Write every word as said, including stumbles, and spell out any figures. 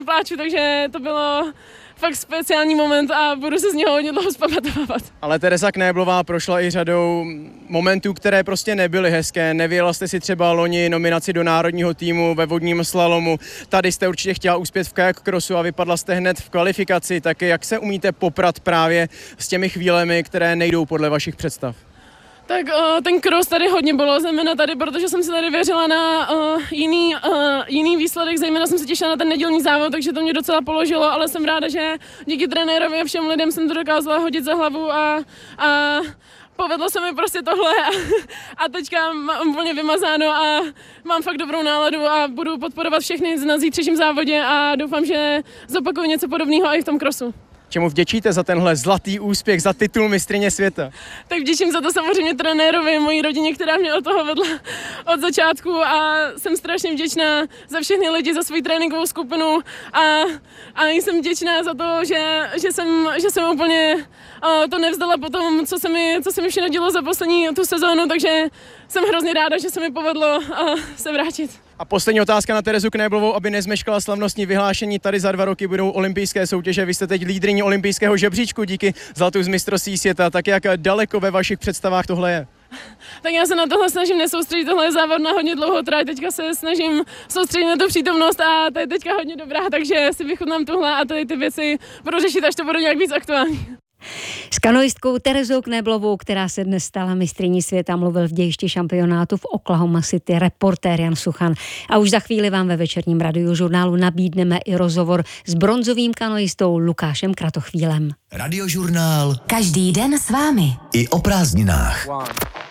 Pláču, takže to bylo fakt speciální moment a budu se z něho hodně dlouho zpamatovávat. Ale Tereza Knéblová prošla i řadou momentů, které prostě nebyly hezké. Nevyjela jste si třeba loni nominaci do národního týmu ve vodním slalomu. Tady jste určitě chtěla uspět v kajak crossu a vypadla jste hned v kvalifikaci. Tak jak se umíte poprat právě s těmi chvílemi, které nejdou podle vašich představ? Tak uh, ten cross tady hodně bylo, zejména tady, protože jsem si tady věřila na uh, jiný, uh, jiný výsledek, zejména jsem se těšila na ten nedělní závod, takže to mě docela položilo, ale jsem ráda, že díky trenérovi a všem lidem jsem to dokázala hodit za hlavu a, a povedlo se mi prostě tohle a, a teďka mám úplně vymazáno a mám fakt dobrou náladu a budu podporovat všechny na zítřejším závodě a doufám, že zopakuju něco podobného i v tom crossu. Čemu vděčíte za tenhle zlatý úspěch, za titul mistryně světa? Tak vděčím za to samozřejmě trenérovi, mojí rodině, která mě od toho vedla od začátku a jsem strašně vděčná za všechny lidi, za svou tréninkovou skupinu a, a jsem vděčná za to, že, že, jsem, že jsem úplně uh, to nevzdala po tom, co se mi, co se mi všechno dělo za poslední tu sezónu, takže jsem hrozně ráda, že se mi povedlo uh, se vrátit. A poslední otázka na Terezu Knéblovou, aby nezmeškala slavnostní vyhlášení. Tady za dva roky budou olympijské soutěže. Vy jste teď lídryní olympijského žebříčku díky zlatu z mistrovství světa. Tak jak daleko ve vašich představách tohle je? Tak já se na tohle snažím nesoustředit, tohle je závod na hodně dlouhou trať, teďka se snažím soustředit na tu přítomnost a to je teďka hodně dobrá, takže si vychutnám tuhle a tady ty věci budu řešit, až to bude nějak víc aktuální. S kanoistkou Terezou Knéblovou, která se dnes stala mistryní světa, mluvil v dějišti šampionátu v Oklahoma City reportér Jan Suchan. A už za chvíli vám ve večerním Radiožurnálu nabídneme i rozhovor s bronzovým kanoistou Lukášem Kratochvílem. Radiožurnál. Každý den s vámi. I o prázdninách. One.